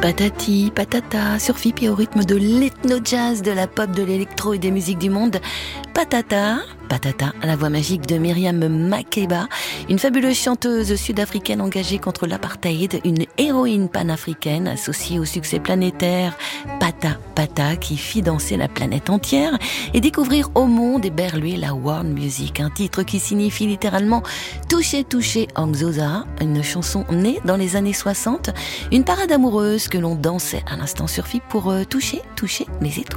Patati, patata, sur FIP et au rythme de l'ethno-jazz, de la pop, de l'électro et des musiques du monde. Patata, patata, la voix magique de Myriam Makeba, une fabuleuse chanteuse sud-africaine engagée contre l'apartheid, une héroïne panafricaine associée au succès planétaire Pata Pata qui fit danser la planète entière et découvrir au monde et berluer la world music, un titre qui signifie littéralement toucher toucher Angzoza, une chanson née dans les années 60, une parade amoureuse que l'on dansait à l'instant sur FIP pour toucher les étoiles.